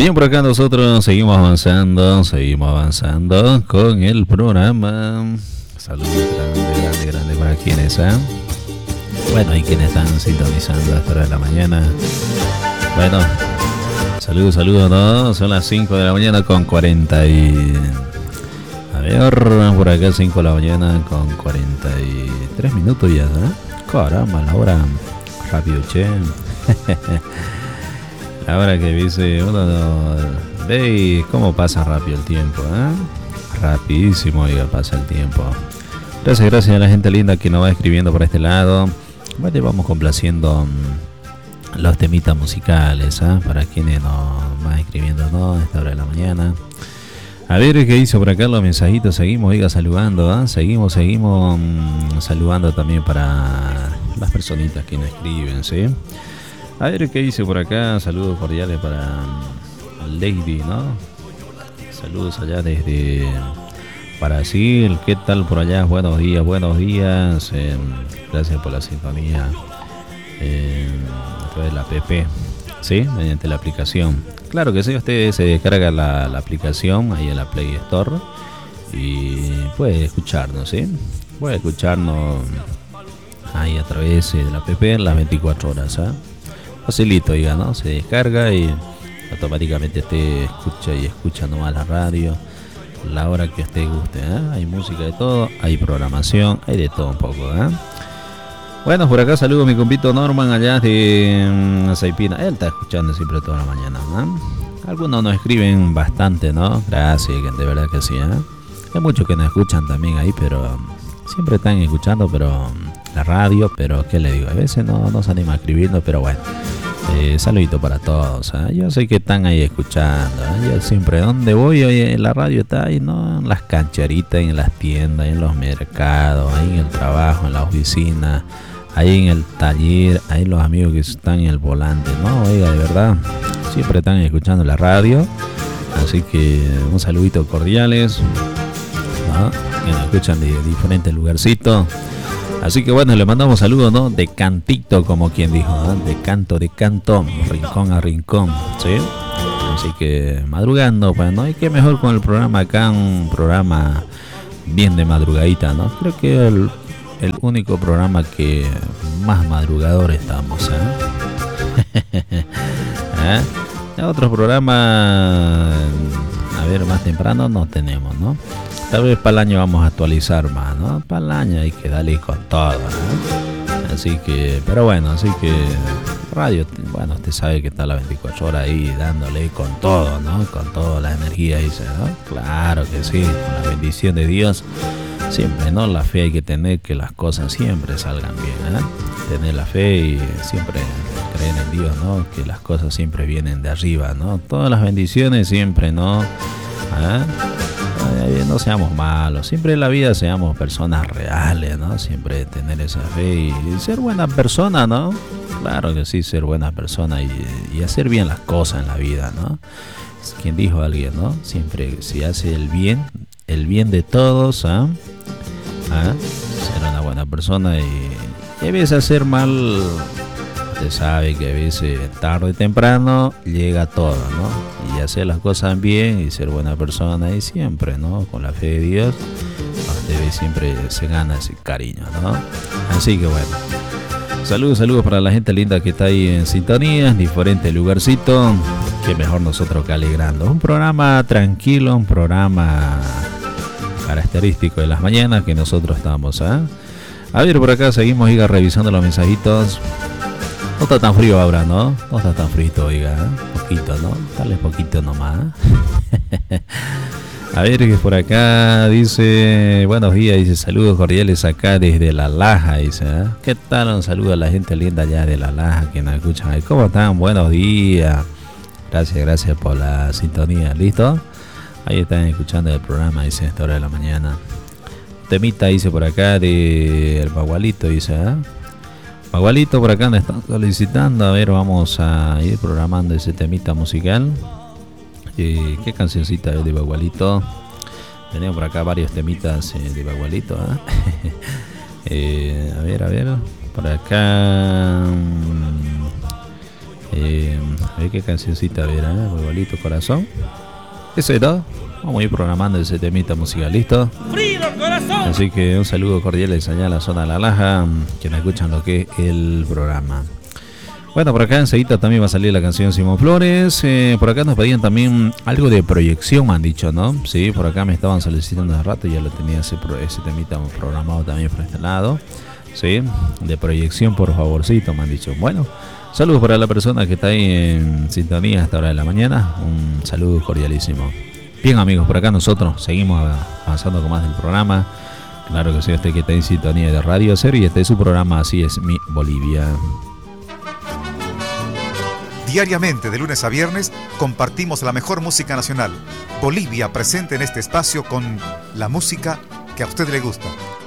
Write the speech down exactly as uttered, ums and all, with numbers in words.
Bien, por acá nosotros seguimos avanzando, seguimos avanzando con el programa. Saludos grande, grande, grande para quienes, ¿eh? Bueno, y quienes están sintonizando a esta hora de la mañana. Bueno, saludos, saludos, ¿no? Son las cinco de la mañana con cuarenta y... A ver, por acá cinco de la mañana con cuarenta y tres minutos ya, ¿eh? Caramba, la hora rápido, che. La hora que dice uno no, ve cómo pasa rápido el tiempo, ¿eh? Rapidísimo, oiga, pasa el tiempo. Gracias, gracias a la gente linda que nos va escribiendo por este lado. Bueno, vamos complaciendo um, los temitas musicales, ¿eh? Para quienes nos van escribiendo, ¿no? A esta hora de la mañana. A ver qué hizo por acá los mensajitos. Seguimos, oiga, saludando, ¿eh? Seguimos, seguimos um, saludando también para las personitas que nos escriben, ¿sí? A ver qué dice por acá. Saludos cordiales para Lady, ¿no? Saludos allá desde Brasil. ¿Qué tal por allá? Buenos días, buenos días. Eh, gracias por la sintonía eh, a través de la app, ¿sí? Mediante la aplicación. Claro que sí, usted se descarga la, la aplicación ahí en la Play Store y puede escucharnos, ¿sí? Puede escucharnos ahí a través de la app las veinticuatro horas, ¿eh? Facilito, diga, ¿no? Se descarga y automáticamente usted escucha y escucha nomás la radio la hora que usted guste, ¿eh? Hay música de todo, hay programación, hay de todo un poco, ¿eh? Bueno, por acá saludo a mi compito Norman allá de um, Saipina. Él está escuchando siempre toda la mañana, ¿no? Algunos nos escriben bastante, ¿no? Gracias, de verdad que sí, ¿eh? Hay muchos que nos escuchan también ahí, pero um, siempre están escuchando, pero um, la radio, pero ¿qué le digo? A veces no, no se anima escribiendo, pero bueno, eh, saludito para todos, ¿eh? Yo sé que están ahí escuchando, ¿eh? Yo siempre, donde voy, oye, la radio está ahí, ¿no? En las cancheritas, en las tiendas, en los mercados, ahí en el trabajo, en la oficina, ahí en el taller, ahí los amigos que están en el volante, ¿no? Oiga, de verdad, siempre están escuchando la radio, así que un saludito cordiales, ¿no? Que nos escuchan de diferentes lugarcitos. Así que bueno, le mandamos saludos, ¿no? De cantito, como quien dijo, ¿no? De canto, de canto, rincón a rincón, ¿sí? Así que madrugando, pues, ¿no? Y qué mejor con el programa acá, un programa bien de madrugadita, ¿no? Creo que el, el único programa que más madrugador estamos, ¿eh? ¿Eh? Otros programas, a ver, más temprano no tenemos, ¿no? Tal vez para el año vamos a actualizar más, ¿no? Para el año hay que darle con todo, ¿no? Así que, pero bueno, así que radio, bueno, usted sabe que está las veinticuatro horas ahí dándole con todo, ¿no? Con toda la energía, dice, ¿no? Claro que sí, con la bendición de Dios, siempre, ¿no? La fe hay que tener que las cosas siempre salgan bien, ¿eh? Tener la fe y siempre creer en Dios, ¿no? Que las cosas siempre vienen de arriba, ¿no? Todas las bendiciones siempre, ¿no? ¿Eh? No seamos malos, siempre en la vida seamos personas reales, ¿no? Siempre tener esa fe y ser buena persona, ¿no? Claro que sí, ser buena persona y, y hacer bien las cosas en la vida, ¿no? Quien dijo alguien, ¿no? Siempre si hace el bien, el bien de todos, ¿ah? ¿Ah? Ser una buena persona y, y a veces hacer mal, usted sabe que a veces tarde o temprano llega todo, ¿no? Y hacer las cosas bien y ser buena persona y siempre, ¿no? Con la fe de Dios, usted siempre se gana ese cariño, ¿no? Así que bueno, saludos, saludos para la gente linda que está ahí en sintonía, en diferentes lugarcitos, que mejor nosotros que alegrando. Un programa tranquilo, un programa característico de las mañanas que nosotros estamos, ¿eh? A ver, por acá seguimos, oiga, revisando los mensajitos. No está tan frío ahora, ¿no? No está tan frito, oiga, ¿eh? Poquito, ¿no? Dale poquito nomás. A ver, que por acá dice, buenos días, dice, saludos cordiales acá desde La Laja, dice, ¿eh? ¿Qué tal? Un saludo a la gente linda allá de La Laja que nos escuchan ahí. ¿Cómo están? Buenos días. Gracias, gracias por la sintonía. ¿Listo? Ahí están escuchando el programa, dice, a esta hora de la mañana. Temita, dice por acá, de El Bagualito, dice, ¿eh? Bagualito por acá me están solicitando. A ver, vamos a ir programando ese temita musical. Eh, ¿Qué cancioncita es de Bagualito? Tenemos por acá varios temitas eh, de Bagualito, ¿eh? eh, A ver, a ver. Por acá Eh, a ver qué cancioncita verá, ¿eh? Bolito corazón. Ese todo. Vamos a ir programando ese temita musical, ¿listo? Así que un saludo cordial allá a la zona de La Laja, quienes escuchan lo que es el programa. Bueno, por acá enseguida también va a salir la canción Simón Flores. Eh, por acá nos pedían también algo de proyección, me han dicho, ¿no? Sí, por acá me estaban solicitando hace rato, ya lo tenía ese, ese temita programado también por este lado. Sí, de proyección, por favorcito, me han dicho. Bueno, saludos para la persona que está ahí en sintonía a esta hora de la mañana. Un saludo cordialísimo. Bien, amigos, por acá nosotros seguimos avanzando con más del programa. Claro que sí, este que está en sintonía de Radio Cero y este es su programa Así es mi Bolivia. Diariamente, de lunes a viernes, compartimos la mejor música nacional. Bolivia presente en este espacio con la música que a usted le gusta.